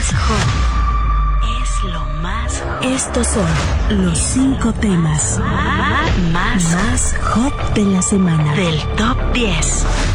más hot. Es lo más hot. Estos son los 5 temas más hot de la semana. Del Top 10.